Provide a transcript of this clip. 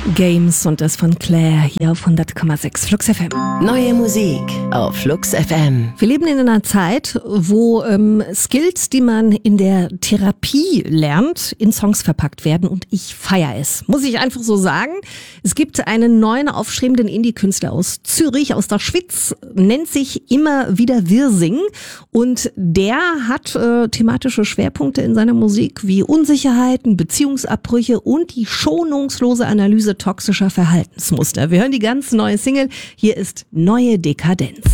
Games und das von Claire hier auf 100,6 Flux FM. Neue Musik auf Flux FM. Wir leben in einer Zeit, wo Skills, die man in der Therapie lernt, in Songs verpackt werden und ich feiere es. Muss ich einfach so sagen. Es gibt einen neuen aufstrebenden Indie-Künstler aus Zürich, aus der Schweiz, nennt sich Immer wieder Wirsing und der hat thematische Schwerpunkte in seiner Musik wie Unsicherheiten, Beziehungsabbrüche und die schonungslose Analyse toxischer Verhaltensmuster. Wir hören die ganz neue Single. Hier ist Neue Dekadenz.